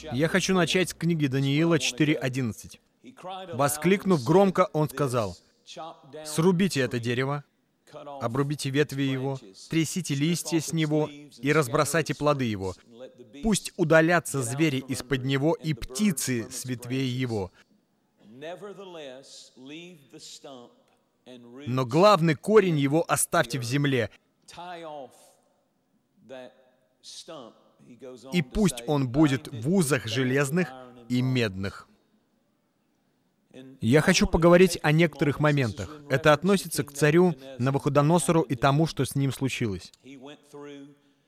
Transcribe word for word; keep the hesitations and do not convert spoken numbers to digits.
Я хочу начать с книги Даниила четыре одиннадцать. Воскликнув громко, он сказал: «Срубите это дерево, обрубите ветви его, трясите листья с него и разбросайте плоды его. Пусть удалятся звери из-под него и птицы с ветвей его. Но главный корень его оставьте в земле, и пусть он будет в узах железных и медных». Я хочу поговорить о некоторых моментах. Это относится к царю Навуходоносору и тому, что с ним случилось.